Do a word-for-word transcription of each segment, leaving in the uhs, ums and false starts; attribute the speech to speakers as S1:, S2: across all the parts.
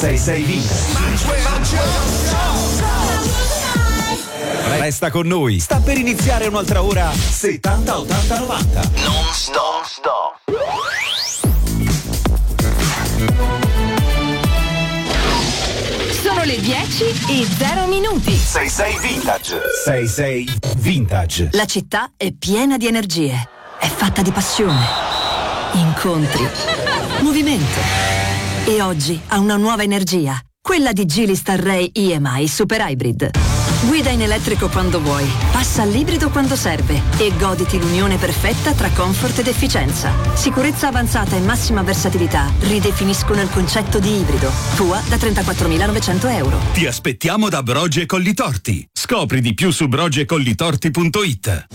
S1: sei sei Vintage. Resta con noi, sta per iniziare un'altra ora settanta ottanta novanta. Non stop, stop.
S2: Sono le dieci e zero minuti.
S1: sei sei Vintage. sei sei Vintage.
S2: La città è piena di energie, è fatta di passione, incontri, movimento. E oggi ha una nuova energia, quella di Geely Starray E M I Super Hybrid. Guida in elettrico quando vuoi, passa all'ibrido quando serve e goditi l'unione perfetta tra comfort ed efficienza. Sicurezza avanzata e massima versatilità ridefiniscono il concetto di ibrido. Tua da trentaquattromilanovecento euro.
S3: Ti aspettiamo da Brogi e Collitorti. Scopri di più su brogi e collitorti punto it.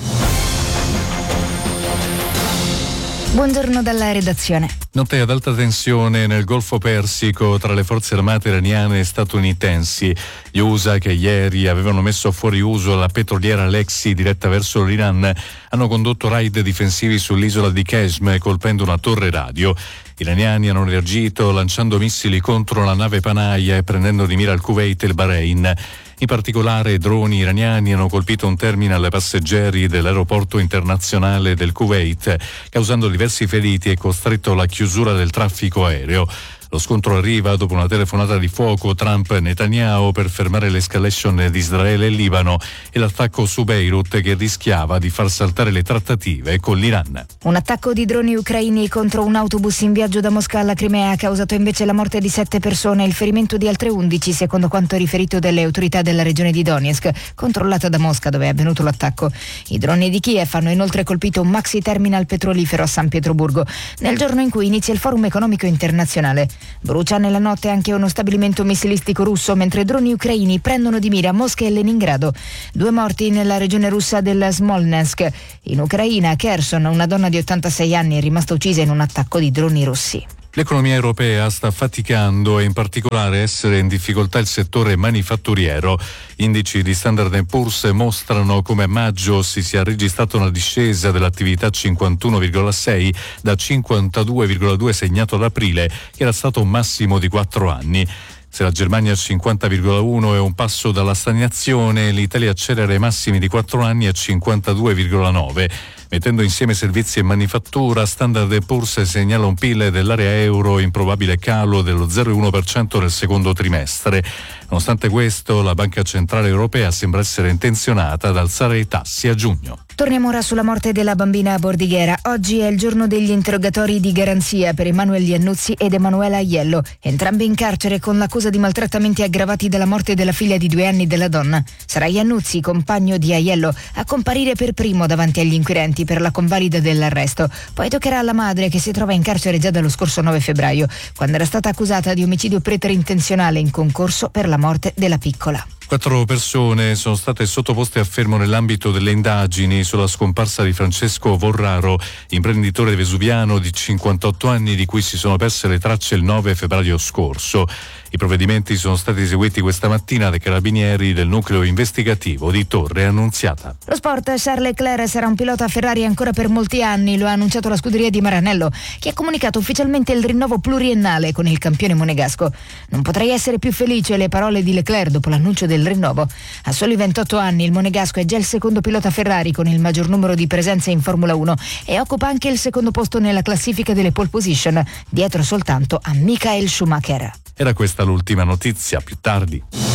S4: Buongiorno dalla redazione.
S5: Notte ad alta tensione nel Golfo Persico tra le forze armate iraniane e statunitensi. Gli U S A, che ieri avevano messo fuori uso la petroliera Alexei diretta verso l'Iran, hanno condotto raid difensivi sull'isola di Qeshm colpendo una torre radio. Gli iraniani hanno reagito lanciando missili contro la nave Panaia e prendendo di mira il Kuwait e il Bahrain. In particolare, droni iraniani hanno colpito un terminal passeggeri dell'aeroporto internazionale del Kuwait, causando diversi feriti e costretto alla chiusura del traffico aereo. Lo scontro arriva dopo una telefonata di fuoco Trump-Netanyahu per fermare l'escalation di Israele e Libano e l'attacco su Beirut che rischiava di far saltare le trattative con l'Iran.
S4: Un attacco di droni ucraini contro un autobus in viaggio da Mosca alla Crimea ha causato invece la morte di sette persone e il ferimento di altre undici, secondo quanto riferito dalle autorità della regione di Donetsk, controllata da Mosca, dove è avvenuto l'attacco. I droni di Kiev hanno inoltre colpito un maxi terminal petrolifero a San Pietroburgo, nel giorno in cui inizia il Forum economico internazionale. Brucia nella notte anche uno stabilimento missilistico russo, mentre droni ucraini prendono di mira Mosca e Leningrado. Due morti nella regione russa del Smolensk. In Ucraina, a Kherson, una donna di ottantasei anni è rimasta uccisa in un attacco di droni russi.
S5: L'economia europea sta faticando e in particolare essere in difficoltà il settore manifatturiero. Indici di Standard and Poor's mostrano come a maggio si sia registrata una discesa dell'attività cinquantuno virgola sei da cinquantadue virgola due segnato ad aprile, che era stato un massimo di quattro anni. Se la Germania al cinquanta virgola uno è un passo dalla stagnazione, l'Italia accelera i massimi di quattro anni a cinquantadue virgola nove. Mettendo insieme servizi e manifattura, Standard and Poor's segnala un P I L dell'area euro in probabile calo dello zero virgola uno per cento nel secondo trimestre. Nonostante questo, la Banca Centrale Europea sembra essere intenzionata ad alzare i tassi a giugno.
S4: Torniamo ora sulla morte della bambina a Bordighera. Oggi è il giorno degli interrogatori di garanzia per Emanuele Iannuzzi ed Emanuela Aiello, entrambi in carcere con l'accusa di maltrattamenti aggravati dalla morte della figlia di due anni della donna. Sarà Iannuzzi, compagno di Aiello, a comparire per primo davanti agli inquirenti per la convalida dell'arresto. Poi toccherà alla madre, che si trova in carcere già dallo scorso nove febbraio, quando era stata accusata di omicidio preterintenzionale in concorso per la morte della piccola.
S5: Quattro persone sono state sottoposte a fermo nell'ambito delle indagini sulla scomparsa di Francesco Vorraro, imprenditore vesuviano di cinquantotto anni di cui si sono perse le tracce il nove febbraio scorso. I provvedimenti sono stati eseguiti questa mattina dai carabinieri del nucleo investigativo di Torre Annunziata.
S4: Lo sport, Charles Leclerc sarà un pilota Ferrari ancora per molti anni, lo ha annunciato la scuderia di Maranello, che ha comunicato ufficialmente il rinnovo pluriennale con il campione monegasco. Non potrei essere più felice, le parole di Leclerc dopo l'annuncio del rinnovo. A soli ventotto anni il monegasco è già il secondo pilota Ferrari con il maggior numero di presenze in Formula uno e occupa anche il secondo posto nella classifica delle pole position, dietro soltanto a Michael Schumacher.
S5: Era questa l'ultima notizia, più tardi.